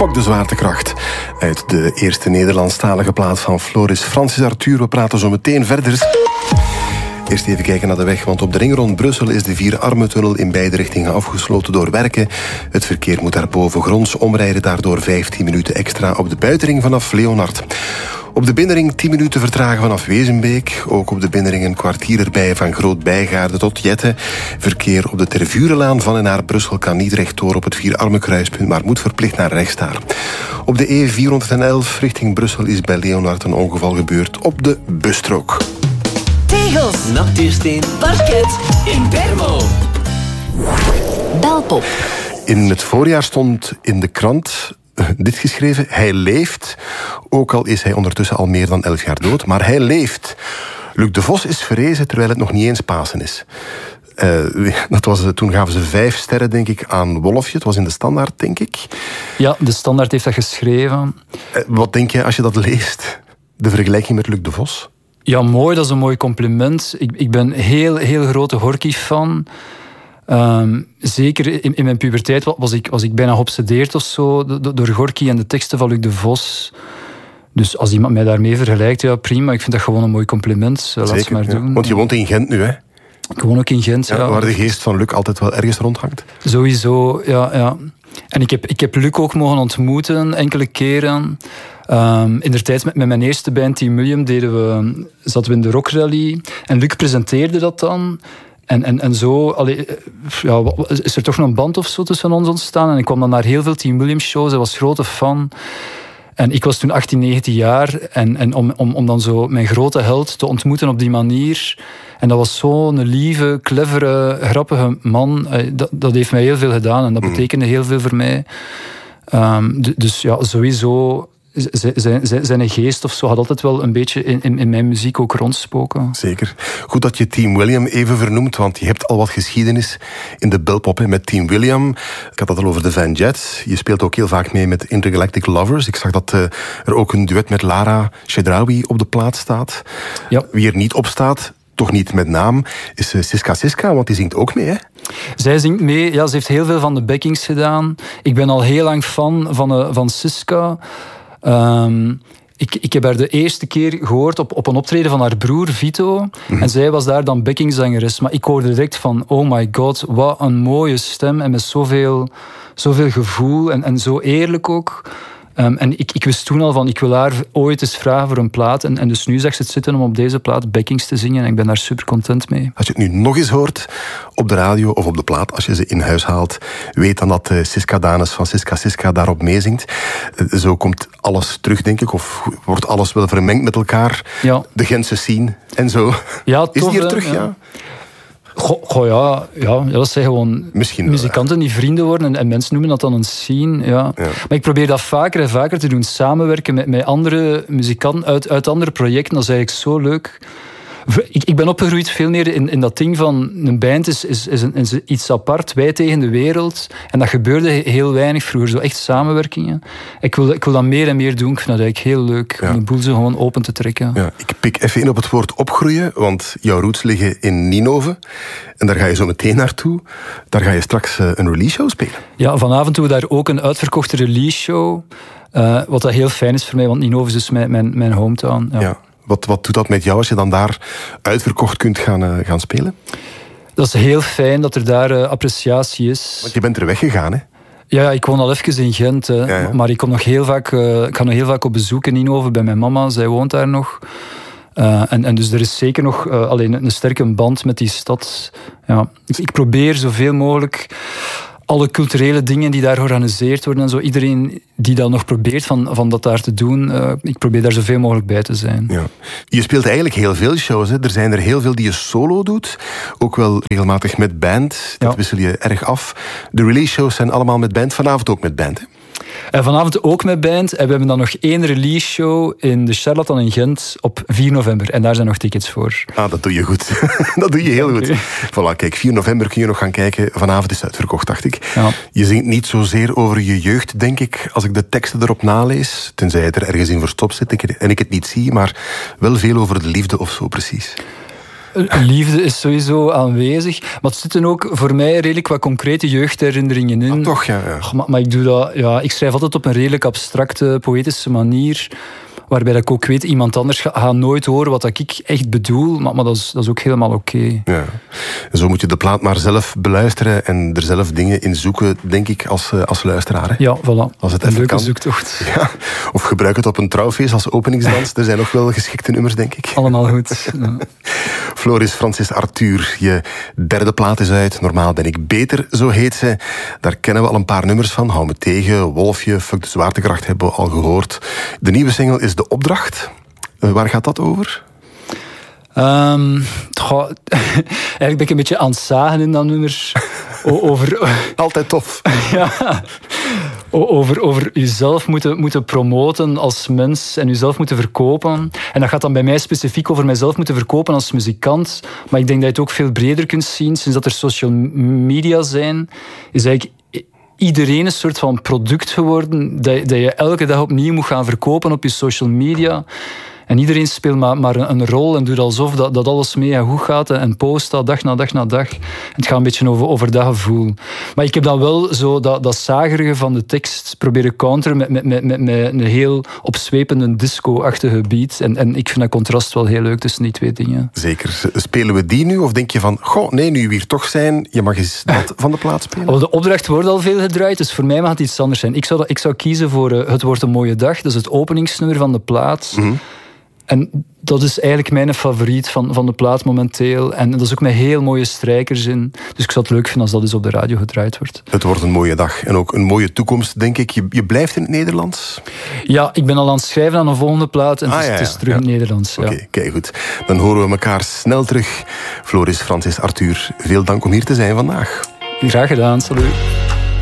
Fuck de zwaartekracht. Uit de eerste Nederlandstalige plaat van Floris Francis Arthur. We praten zo meteen verder. Eerst even kijken naar de weg, want op de ring rond Brussel is de Vierarmentunnel in beide richtingen afgesloten door werken. Het verkeer moet daar bovengronds omrijden, daardoor 15 minuten extra op de buitenring vanaf Leonard. Op de binnenring 10 minuten vertragen vanaf Wezenbeek. Ook op de binnenring een kwartier erbij van Groot-Bijgaarde tot Jette. Verkeer op de Tervurenlaan van en naar Brussel kan niet rechtdoor op het Vierarmenkruispunt, maar moet verplicht naar rechts daar. Op de E411 richting Brussel is bij Leonard een ongeval gebeurd op de busstrook. Tegels, nachtuursteen, parket, in Bermo. Belpop. In het voorjaar stond in de krant dit geschreven: hij leeft, ook al is hij ondertussen al meer dan 11 jaar dood, maar hij leeft. Luc de Vos is verrezen terwijl het nog niet eens Pasen is. Toen gaven ze 5 sterren, denk ik, aan Wolfje. Het was in de Standaard, denk ik. Ja, de Standaard heeft dat geschreven. Wat denk je als je dat leest? De vergelijking met Luc de Vos? Ja, mooi, dat is een mooi compliment. Ik ben heel grote Gorky-fan. Zeker in mijn puberteit was ik bijna geobsedeerd of zo door Gorky en de teksten van Luc de Vos. Dus als iemand mij daarmee vergelijkt, ja prima. Ik vind dat gewoon een mooi compliment. Laat Zeker, ze maar doen. Want je woont in Gent nu, hè? Ik woon ook in Gent, ja. Waar de geest van Luc altijd wel ergens rondhangt. Sowieso, ja. En ik heb Luc ook mogen ontmoeten, enkele keren. Indertijd met mijn eerste band, Team William, zaten we in de Rockrally. En Luc presenteerde dat dan. En zo is er toch nog een band of zo tussen ons ontstaan. En ik kwam dan naar heel veel Team William shows. Hij was grote fan. En ik was toen 18, 19 jaar. En om dan zo mijn grote held te ontmoeten op die manier. En dat was zo'n lieve, clevere, grappige man. Dat heeft mij heel veel gedaan. En dat betekende heel veel voor mij. Dus ja, sowieso. Zijn geest of zo had altijd wel een beetje in mijn muziek ook rondspoken. Zeker. Goed dat je Team William even vernoemt, want je hebt al wat geschiedenis in de Belpop met Team William. Ik had het al over de Van Jets. Je speelt ook heel vaak mee met Intergalactic Lovers. Ik zag dat er ook een duet met Lara Chedraoui op de plaat staat. Ja. Wie er niet op staat, toch niet met naam, is Siska Siska, want die zingt ook mee, hè? Zij zingt mee. Ja, ze heeft heel veel van de backings gedaan. Ik ben al heel lang fan van Siska. Ik heb haar de eerste keer gehoord op een optreden van haar broer Vito. En zij was daar dan backingzangeres. Maar ik hoorde direct van, oh my god, wat een mooie stem. En met zoveel gevoel en zo eerlijk ook. En ik wist toen al van, ik wil haar ooit eens vragen voor een plaat. En dus nu zag ze het zitten om op deze plaat backings te zingen. En ik ben daar super content mee. Als je het nu nog eens hoort op de radio of op de plaat, als je ze in huis haalt, weet dan dat Siska Danes van Siska Siska daarop meezingt. Zo komt alles terug, denk ik. Of wordt alles wel vermengd met elkaar. Ja. De Gentse scene en zo. Ja, is tof, die er terug, ja? Ja, dat zijn gewoon muzikanten die vrienden worden en mensen noemen dat dan een scene. Ja. Maar ik probeer dat vaker en vaker te doen. Samenwerken met andere muzikanten uit andere projecten. Dat is eigenlijk zo leuk. Ik ben opgegroeid veel meer in dat ding van een band is iets apart, wij tegen de wereld. En dat gebeurde heel weinig vroeger, zo echt samenwerkingen. Ik wil dat meer en meer doen. Ik vind dat eigenlijk heel leuk om de boel zo gewoon open te trekken. Ja, ik pik even in op het woord opgroeien, want jouw roots liggen in Ninove. En daar ga je zo meteen naartoe. Daar ga je straks een release show spelen. Ja, vanavond doen we daar ook een uitverkochte release show. Wat dat heel fijn is voor mij, want Ninove is dus mijn hometown. Ja. Wat doet dat met jou als je dan daar uitverkocht kunt gaan spelen? Dat is heel fijn dat er daar appreciatie is. Want je bent er weggegaan, hè? Ja, ik woon al even in Gent. Maar ik kom nog heel vaak, ik ga nog heel vaak op bezoek in Ninove bij mijn mama. Zij woont daar nog. En dus er is zeker nog alleen een sterke band met die stad. Ja. Ik probeer zoveel mogelijk alle culturele dingen die daar georganiseerd worden en zo. Iedereen die dat nog probeert van dat daar te doen, ik probeer daar zoveel mogelijk bij te zijn. Ja. Je speelt eigenlijk heel veel shows, hè? Er zijn er heel veel die je solo doet. Ook wel regelmatig met band. Dat wissel je erg af. De release shows zijn allemaal met band. Vanavond ook met band, hè? Vanavond ook met band. En we hebben dan nog 1 release show in de Charlatan in Gent op 4 november. En daar zijn nog tickets voor. Ah, dat doe je goed. Dat doe je heel goed. Voilà, kijk, 4 november kun je nog gaan kijken. Vanavond is het uitverkocht, dacht ik. Ja. Je zingt niet zozeer over je jeugd, denk ik, als ik de teksten erop nalees. Tenzij het er ergens in verstopt zit en ik het niet zie. Maar wel veel over de liefde of zo, precies. Liefde is sowieso aanwezig. Maar het zitten ook voor mij redelijk wat concrete jeugdherinneringen in. Ah, toch, ja. Maar ik doe dat... Ja, ik schrijf altijd op een redelijk abstracte, poëtische manier. Waarbij ik ook weet, iemand anders gaat nooit horen wat ik echt bedoel. Maar dat is ook helemaal oké. Ja. Zo moet je de plaat maar zelf beluisteren en er zelf dingen in zoeken, denk ik, als luisteraar. Hè? Ja, voilà. Als het een even leuke kan. zoektocht. Ja. Of gebruik het op een trouwfeest als openingsdans. Er zijn nog wel geschikte nummers, denk ik. Allemaal goed. Ja. Floris Francis Arthur, je derde plaat is uit. Normaal ben ik beter, zo heet ze. Daar kennen we al een paar nummers van. Hou me tegen, Wolfje, Fuck de zwaartekracht hebben we al gehoord. De nieuwe single is De Opdracht. Waar gaat dat over? Eigenlijk ben ik een beetje aan het zagen in dat nummer. Altijd tof. Ja. Over jezelf moeten promoten als mens en jezelf moeten verkopen. En dat gaat dan bij mij specifiek over mijzelf moeten verkopen als muzikant. Maar ik denk dat je het ook veel breder kunt zien. Sinds dat er social media zijn, is eigenlijk iedereen een soort van product geworden dat je elke dag opnieuw moet gaan verkopen op je social media. En iedereen speelt maar een rol en doet alsof dat alles mega goed gaat en post dat dag na dag na dag. Het gaat een beetje over dat gevoel. Maar ik heb dan wel zo dat zagerige van de tekst proberen counteren met een heel opzwepende disco-achtige beat. En ik vind dat contrast wel heel leuk tussen die twee dingen. Zeker. Spelen we die nu? Of denk je van, nee, nu we hier toch zijn, je mag eens dat van de plaat spelen? De opdracht wordt al veel gedraaid, dus voor mij mag het iets anders zijn. Ik zou kiezen voor Het wordt een mooie dag. Dat is het openingsnummer van de plaat. Mm-hmm. En dat is eigenlijk mijn favoriet van de plaat momenteel. En dat is ook met heel mooie strijkers in. Dus ik zou het leuk vinden als dat eens op de radio gedraaid wordt. Het wordt een mooie dag. En ook een mooie toekomst, denk ik. Je blijft in het Nederlands? Ja, ik ben al aan het schrijven aan een volgende plaat. En het is terug in het Nederlands. Ja. Oké, kijk goed. Dan horen we elkaar snel terug. Floris Francis Arthur, veel dank om hier te zijn vandaag. Graag gedaan, salut.